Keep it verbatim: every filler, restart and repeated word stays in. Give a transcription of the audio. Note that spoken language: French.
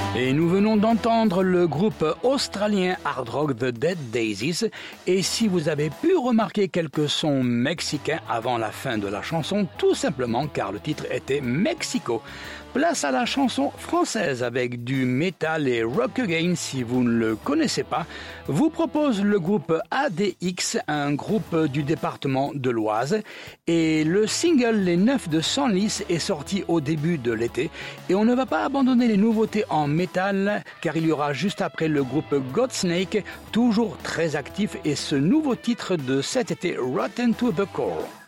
Et nous venons d'entendre le groupe australien hard rock The Dead Daisies. Et si vous avez pu remarquer quelques sons mexicains avant la fin de la chanson, tout simplement car le titre était Mexico. Place à la chanson française avec du métal et rock again. Si vous ne le connaissez pas, vous propose le groupe A D X, un groupe du département de l'Oise. Et le single Les Neufs de Senlis est sorti au début de l'été. Et on ne va pas abandonner les nouveautés en métal, car il y aura juste après le groupe Godsnake, toujours très actif, et ce nouveau titre de cet été, Rotten to the Core.